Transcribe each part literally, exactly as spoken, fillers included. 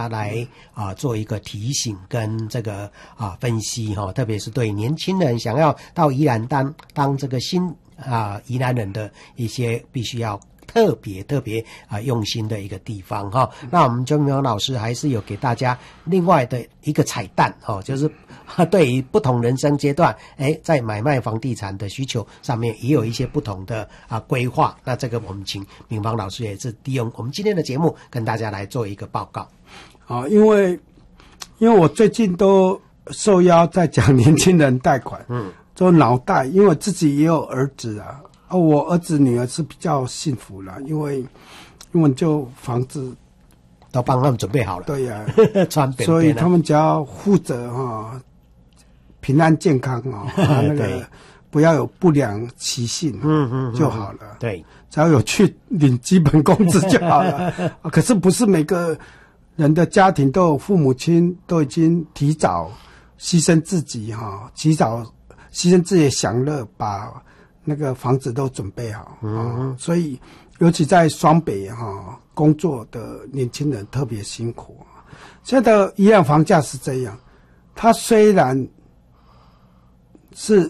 家来啊做一个提醒跟这个啊分析哈、哦，特别是对年轻人想要到宜兰当当这个新啊宜兰人的一些必须要特别特别啊、呃、用心的一个地方哈、哦。那我们周明芳老师还是有给大家另外的一个彩蛋哦，就是对于不同人生阶段，哎，在买卖房地产的需求上面也有一些不同的啊规划。那这个我们请明芳老师也是利用我们今天的节目跟大家来做一个报告。 啊，因为因为我最近都受邀在讲年轻人贷款，嗯，做脑袋，因为我自己也有儿子啊。哦，我儿子女儿是比较幸福了，因为因为就房子都帮他们准备好了， 对呀、 啊，穿便便所以他们只要负责哈、哦、平安健康哦，啊那个不要有不良习性，嗯嗯就好了。 对， 只要有去领基本工资就好了。啊、可是不是每个人的家庭都有父母亲都已经提早牺牲自己哈、哦，提早牺牲自己的享乐把。那个房子都准备好，嗯、哦，所以尤其在双北哈、哦、工作的年轻人特别辛苦。现在的宜兰房价是这样，它虽然是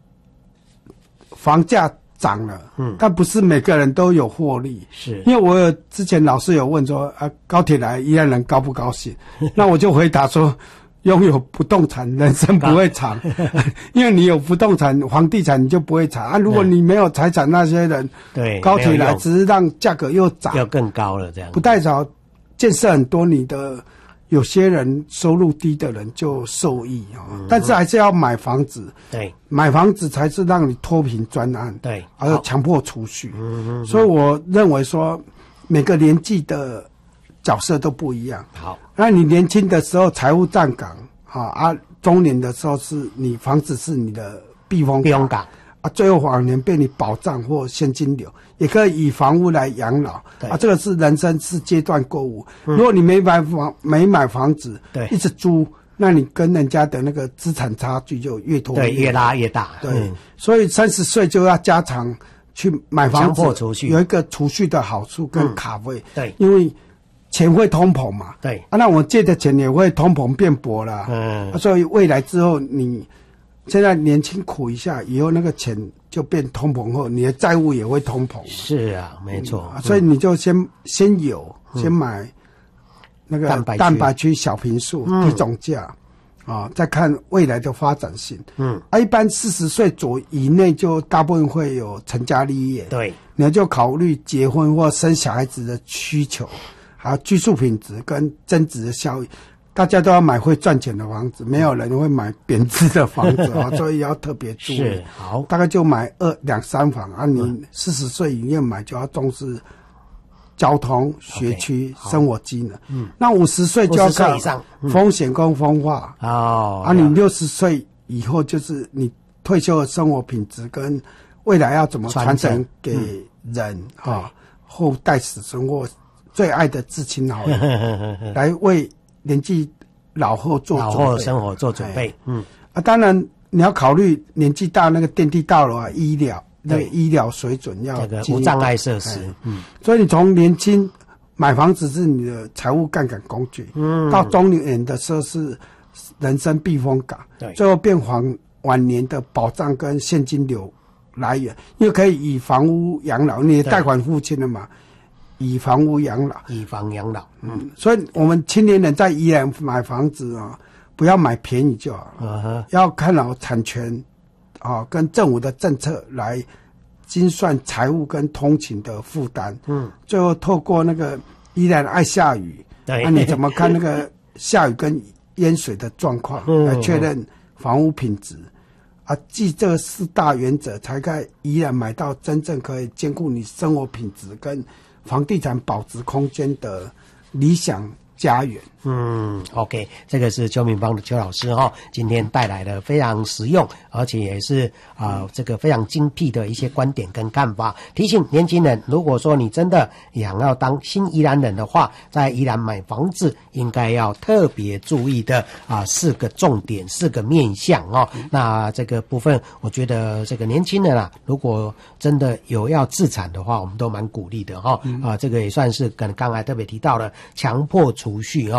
房价涨了，嗯，但不是每个人都有获利， 是因为我有之前老师有问说啊，高铁来宜兰人高不高兴？那我就回答说。拥有不动产，人生不会长，因为你有不动产、房地产，你就不会长啊。如果你没有财产，那些人对高铁来只是让价格又涨， 要更高了这样。 不代表建设很多，你的有些人收入低的人就受益啊、嗯。但是还是要买房子， 对， 买房子才是让你脱贫专案， 对， 还有强迫储蓄。 嗯嗯。 所以我认为说，每个年纪的角色都不一样。 好。 那你年轻的时候财务站岗啊啊，中年的时候是你房子是你的避风避风港啊，最后晚年被你保障或现金流，也可以以房屋来养老啊。这个是人生是阶段购物、嗯。如果你没买房没买房子，对，一直租，那你跟人家的那个资产差距就越拖越对越拉越大。 对，嗯、所以三十岁就要加长去买房子， 强迫储蓄， 有一个储蓄的好处跟卡位、嗯。 对， 因为。钱会通膨嘛？ 对啊，那我借的钱也会通膨变薄啦。 嗯、 啊，所以未来之后，你现在年轻苦一下，以后那个钱就变通膨后，你的债务也会通膨。 是啊，没错、 嗯。所以你就先、嗯、先有，先买那个蛋白区小坪数、低、嗯、总价啊，再看未来的发展性。嗯，啊，一般四十岁左以内就大部分会有成家立业。 对， 你就考虑结婚或生小孩子的需求。还有居住品质跟增值的效益，大家都要买会赚钱的房子，没有人会买贬值的房子啊，所以要特别注意。 是好， 大概就买二两三房啊。你四十岁以内买就要重视交通、学区、okay, 生活机能。嗯，那五十岁就要看风险跟风化哦。啊，你六十岁以后就是你退休的生活品质跟未来要怎么传承给人啊、嗯、后代子孙或。最爱的至亲好友来为年纪老后做准备， 老后生活做准备。嗯啊，当然你要考虑年纪大那个电梯大楼啊，医疗那个医疗水准要这个无障碍设施。嗯， 所以你从年轻买房子是你的财务杠杆工具，嗯，到中年的时候是人生避风港，对，最后变晚晚年的保障跟现金流来源，因为可以以房屋养老，你的贷款付清了嘛。以房屋养老， 以房养老， 嗯，所以我们青年人在宜兰买房子啊、哦，不要买便宜就好了， uh-huh. 要看好产权啊、哦，跟政府的政策来精算财务跟通勤的负担，嗯，最后透过那个宜兰爱下雨，对，那、啊、你怎么看那个下雨跟淹水的状况来确认房屋品质？啊，记这四大原则，才可以宜兰买到真正可以兼顾你生活品质跟房地产保值空间的理想家园。 嗯 ，OK， 这个是邱明芳的邱老师哈、哦，今天带来了非常实用，而且也是啊、呃、这个非常精辟的一些观点跟看法。提醒年轻人，如果说你真的想要当新宜兰人的话，在宜兰买房子应该要特别注意的啊四个重点、四个面向哦。那这个部分，我觉得这个年轻人啊，如果真的有要自产的话，我们都蛮鼓励的哈、哦。啊，这个也算是跟刚才特别提到的强迫储蓄哦。